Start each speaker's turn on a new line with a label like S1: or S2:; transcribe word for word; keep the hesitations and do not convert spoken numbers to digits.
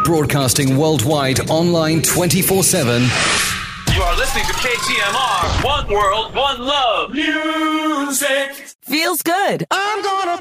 S1: Broadcasting worldwide, online twenty-four seven.
S2: You are listening to K T M R. One world, one love. Music.
S3: Feels good.
S4: I'm gonna